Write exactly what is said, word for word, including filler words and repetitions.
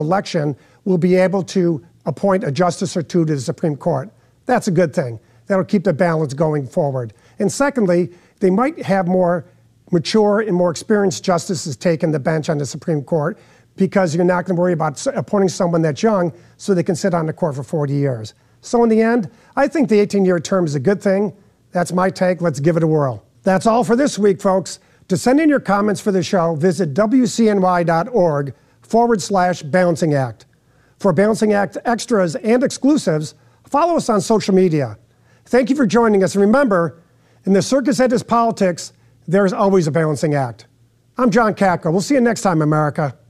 election will be able to appoint a justice or two to the Supreme Court. That's a good thing. That'll keep the balance going forward. And secondly, they might have more mature and more experienced justices taking the bench on the Supreme Court, because you're not going to worry about appointing someone that's young so they can sit on the court for forty years. So in the end, I think the eighteen-year term is a good thing. That's my take. Let's give it a whirl. That's all for this week, folks. To send in your comments for the show, visit W C N Y dot org forward slash Balancing Act. For Balancing Act extras and exclusives, follow us on social media. Thank you for joining us. And remember, in the circus that is politics, there's always a balancing act. I'm John Katko. We'll see you next time, America.